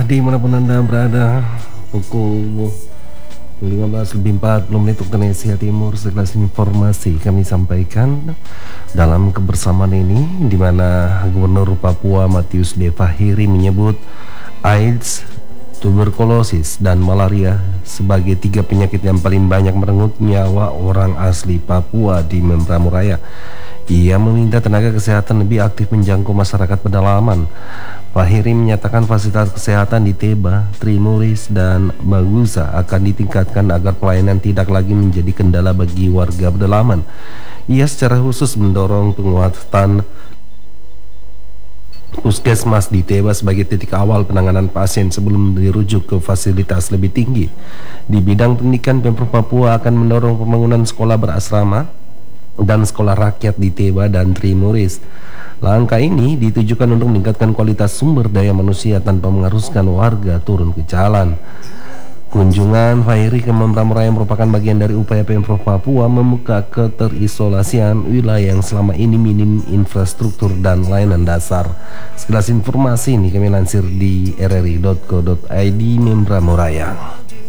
dimanapun Anda berada, pukul 15:40 waktu Indonesia Timur, sekelas informasi kami sampaikan dalam kebersamaan ini, di mana Gubernur Papua Matius D. Fahiri menyebut AIDS, tuberkulosis, dan malaria sebagai 3 penyakit yang paling banyak merenggut nyawa orang asli Papua di Membra Raya. Ia meminta tenaga kesehatan lebih aktif menjangkau masyarakat pedalaman. Fahiri menyatakan fasilitas kesehatan di Teba, Trimuris, dan Bagusa akan ditingkatkan agar pelayanan tidak lagi menjadi kendala bagi warga pedalaman. Ia secara khusus mendorong penguatan Puskesmas di Teba sebagai titik awal penanganan pasien sebelum dirujuk ke fasilitas lebih tinggi. Di bidang pendidikan, Pemprov Papua akan mendorong pembangunan sekolah berasrama dan sekolah rakyat di Teba dan Trimuris. Langkah ini ditujukan untuk meningkatkan kualitas sumber daya manusia tanpa mengharuskan warga turun ke jalan. Kunjungan Fahiri ke Membra Raya merupakan bagian dari upaya Pemprov Papua membuka keterisolasian wilayah yang selama ini minim infrastruktur dan layanan dasar. Sekilas informasi ini kami lansir di rri.co.id Membra Raya.